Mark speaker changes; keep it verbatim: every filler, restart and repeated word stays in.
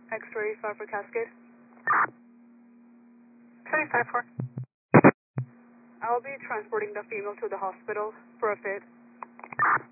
Speaker 1: X-ray five for Cascade.
Speaker 2: X-ray five four.
Speaker 1: I'll be transporting the female to the hospital for a fit.